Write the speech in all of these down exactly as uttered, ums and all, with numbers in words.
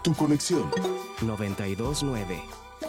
Tu conexión. noventa y dos nueve.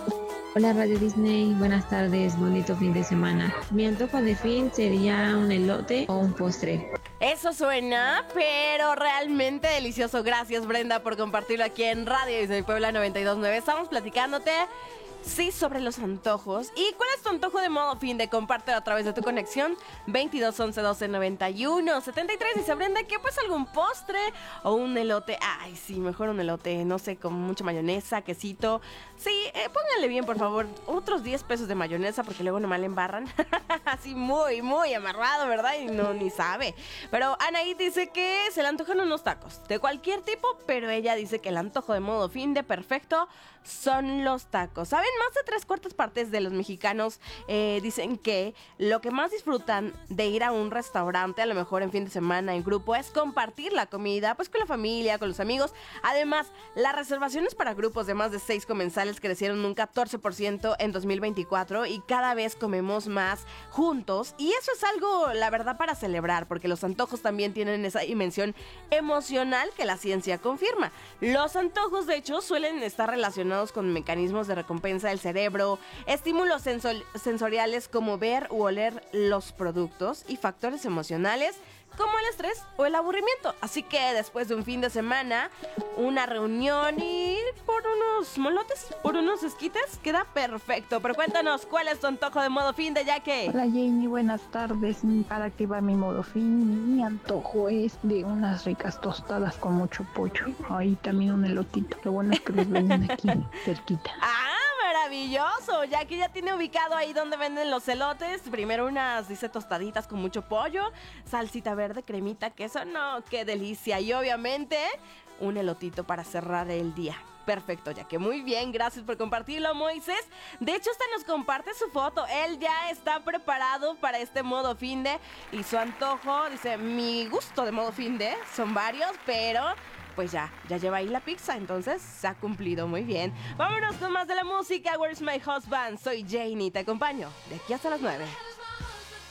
Hola Radio Disney, buenas tardes, bonito fin de semana. Mi antojo de fin sería un elote o un postre. Eso suena, pero realmente delicioso. Gracias, Brenda, por compartirlo aquí en Radio Disney Puebla noventa y dos nueve. Estamos platicándote, sí, sobre los antojos. ¿Y cuál es tu antojo de modo fin de? Compártelo a través de tu conexión veintidós once doce noventa y uno setenta y tres. Dice Brenda que pues algún postre o un elote. Ay, sí, mejor un elote, no sé, con mucha mayonesa, quesito. Sí, eh, pónganle bien, por favor, otros diez pesos de mayonesa porque luego nomás le embarran. Así muy, muy amarrado, ¿verdad? Y no, ni sabe. Pero Anaí dice que se le antojan unos tacos de cualquier tipo, pero ella dice que el antojo de modo fin de perfecto son los tacos. ¿Saben? Más de tres cuartas partes de los mexicanos eh, dicen que lo que más disfrutan de ir a un restaurante, a lo mejor en fin de semana, en grupo, es compartir la comida, pues con la familia, con los amigos. Además, las reservaciones para grupos de más de seis comensales crecieron un catorce por ciento en dos mil veinticuatro y cada vez comemos más juntos. Y eso es algo, la verdad, para celebrar, porque los antojos también tienen esa dimensión emocional que la ciencia confirma. Los antojos, de hecho, suelen estar relacionados con mecanismos de recompensa del cerebro, estímulos sensor- sensoriales como ver u oler los productos y factores emocionales como el estrés o el aburrimiento. Así que después de un fin de semana, una reunión y por unos molotes, por unos esquites, queda perfecto. Pero cuéntanos, ¿cuál es tu antojo de modo fin de Yaque? Hola Jamie, buenas tardes. Para activar mi modo fin, mi antojo es de unas ricas tostadas con mucho pollo. Ahí también un elotito. Lo bueno es que los venden aquí cerquita. ¡Ah! Maravilloso, ya que ya tiene ubicado ahí donde venden los elotes. Primero unas, dice, tostaditas con mucho pollo, salsita verde, cremita, queso, no, qué delicia. Y obviamente un elotito para cerrar el día. Perfecto, ya que muy bien, gracias por compartirlo, Moisés. De hecho, hasta nos comparte su foto. Él ya está preparado para este modo fin de y su antojo, dice, mi gusto de modo fin de son varios, pero pues ya, ya lleva ahí la pizza, entonces se ha cumplido muy bien. Vámonos con más de la música. Where's my husband? Soy Janie, te acompaño de aquí hasta las nueve.